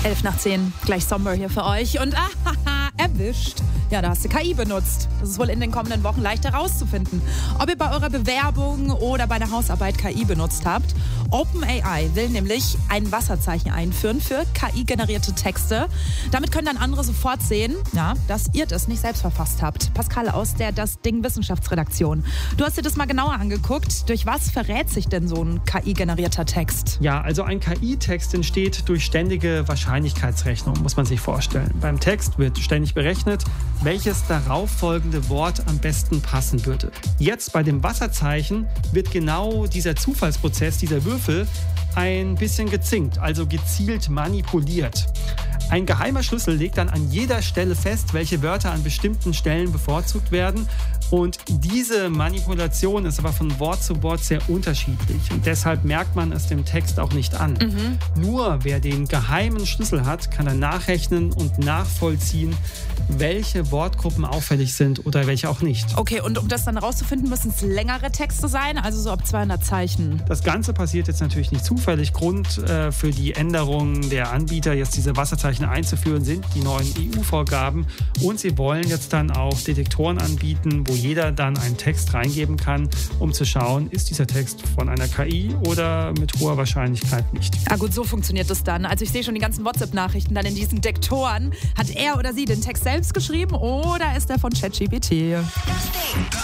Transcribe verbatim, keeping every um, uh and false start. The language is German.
elf nach zehn, gleich Somber hier für euch. Und ah, erwischt. Ja, da hast du K I benutzt. Das ist wohl in den kommenden Wochen leicht herauszufinden, ob ihr bei eurer Bewerbung oder bei der Hausarbeit K I benutzt habt. OpenAI will nämlich ein Wasserzeichen einführen für K I-generierte Texte. Damit können dann andere sofort sehen, ja, dass ihr das nicht selbst verfasst habt. Pascal aus der Das Ding Wissenschaftsredaktion. Du hast dir das mal genauer angeguckt. Durch was verrät sich denn so ein K I-generierter Text? Ja, also ein K I-Text entsteht durch ständige Wahrscheinlichkeitsrechnung, muss man sich vorstellen. Beim Text wird ständig berechnet, welches darauffolgende Wort am besten passen würde. Jetzt bei dem Wasserzeichen wird genau dieser Zufallsprozess, dieser Würfel, ein bisschen gezinkt, also gezielt manipuliert. Ein geheimer Schlüssel legt dann an jeder Stelle fest, welche Wörter an bestimmten Stellen bevorzugt werden. Und diese Manipulation ist aber von Wort zu Wort sehr unterschiedlich. Und deshalb merkt man es dem Text auch nicht an. Mhm. Nur wer den geheimen Schlüssel hat, kann dann nachrechnen und nachvollziehen, welche Wortgruppen auffällig sind oder welche auch nicht. Okay, und um das dann rauszufinden, müssen es längere Texte sein, also so ab zweihundert Zeichen. Das Ganze passiert jetzt natürlich nicht zufällig. Grund äh, für die Änderung der Anbieter, jetzt diese Wasserzeichen einzuführen, sind die neuen E U-Vorgaben. Und sie wollen jetzt dann auch Detektoren anbieten, wo jeder dann einen Text reingeben kann, um zu schauen, ist dieser Text von einer K I oder mit hoher Wahrscheinlichkeit nicht. Ah gut, so funktioniert das dann. Also ich sehe schon die ganzen WhatsApp-Nachrichten dann in diesen Detektoren. Hat er oder sie den Text selbst geschrieben oder ist er von ChatGPT?